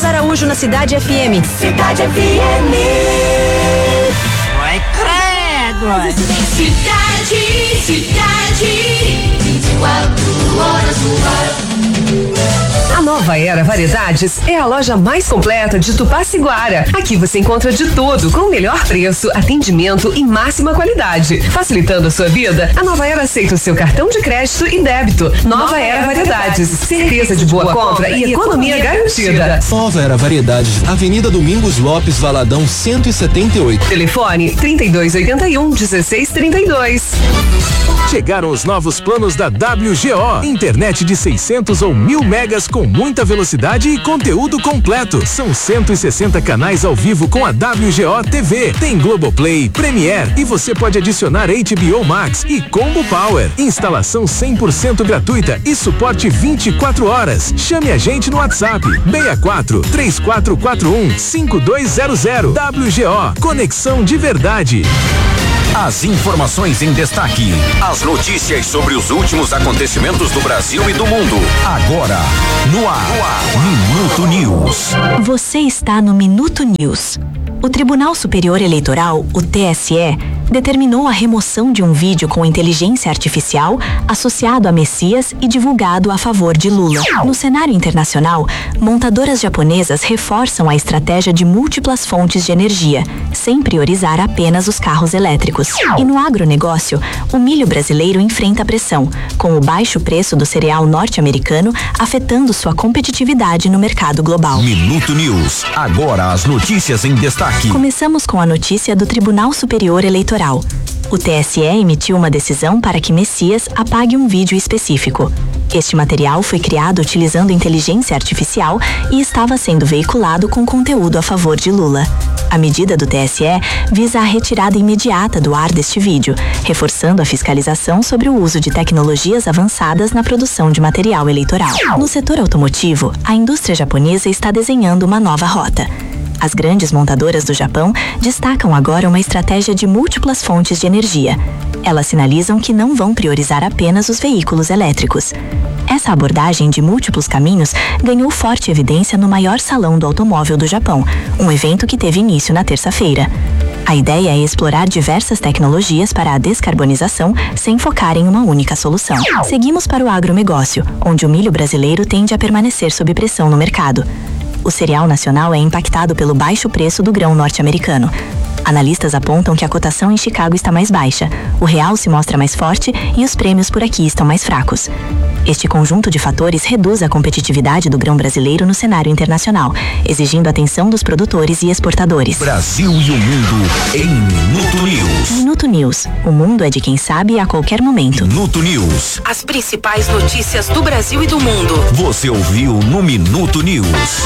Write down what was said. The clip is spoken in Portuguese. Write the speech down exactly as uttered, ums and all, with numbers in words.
Lucas Araújo na Cidade F M. Cidade F M. Vai credo. Cidade, cidade, vinte e quatro horas no ar. A Nova Era Variedades é a loja mais completa de Tupaciguara. Aqui você encontra de tudo com o melhor preço, atendimento e máxima qualidade. Facilitando a sua vida, a Nova Era aceita o seu cartão de crédito e débito. Nova, Nova Era Variedades, certeza de boa compra e economia garantida. Nova Era Variedades, Avenida Domingos Lopes, Valadão cento e setenta e oito. Telefone trinta e dois oitenta e um, dezesseis trinta e dois. Chegaram os novos planos da W G O. Internet de seiscentos ou mil megas com muita velocidade e conteúdo completo. São cento e sessenta canais ao vivo com a W G O T V. Tem Globoplay, Premiere e você pode adicionar H B O Max e Combo Power. Instalação cem por cento gratuita e suporte vinte e quatro horas. Chame a gente no WhatsApp seis quatro, três quatro quatro um, cinco dois zero zero. W G O, conexão de verdade. As informações em destaque. As notícias sobre os últimos acontecimentos do Brasil e do mundo. Agora, no ar. No ar. Minuto News. Você está no Minuto News. O Tribunal Superior Eleitoral, o T S E, determinou a remoção de um vídeo com inteligência artificial associado a Messias e divulgado a favor de Lula. No cenário internacional, montadoras japonesas reforçam a estratégia de múltiplas fontes de energia, sem priorizar apenas os carros elétricos. E no agronegócio, o milho brasileiro enfrenta pressão, com o baixo preço do cereal norte-americano afetando sua competitividade no mercado global. Minuto News. Agora as notícias em destaque. Começamos com a notícia do Tribunal Superior Eleitoral. O T S E emitiu uma decisão para que Messias apague um vídeo específico. Este material foi criado utilizando inteligência artificial e estava sendo veiculado com conteúdo a favor de Lula. A medida do T S E visa a retirada imediata do ar deste vídeo, reforçando a fiscalização sobre o uso de tecnologias avançadas na produção de material eleitoral. No setor automotivo, a indústria japonesa está desenhando uma nova rota. As grandes montadoras do Japão destacam agora uma estratégia de múltiplas fontes de energia. Elas sinalizam que não vão priorizar apenas os veículos elétricos. Essa abordagem de múltiplos caminhos ganhou forte evidência no maior salão do automóvel do Japão, um evento que teve início na terça-feira. A ideia é explorar diversas tecnologias para a descarbonização sem focar em uma única solução. Seguimos para o agronegócio, onde o milho brasileiro tende a permanecer sob pressão no mercado. O cereal nacional é impactado pelo baixo preço do grão norte-americano. Analistas apontam que a cotação em Chicago está mais baixa, o real se mostra mais forte e os prêmios por aqui estão mais fracos. Este conjunto de fatores reduz a competitividade do grão brasileiro no cenário internacional, exigindo atenção dos produtores e exportadores. Brasil e o mundo em Minuto News. Minuto News. O mundo é de quem sabe a qualquer momento. Minuto News. As principais notícias do Brasil e do mundo. Você ouviu no Minuto News.